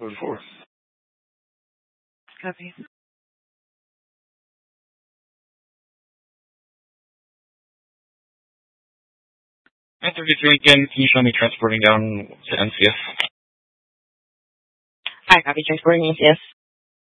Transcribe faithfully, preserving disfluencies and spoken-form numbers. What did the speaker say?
Code four. Copy. nine thirty-three again, can you show me transporting down to N C S? Hi, copy. Transporting, yes.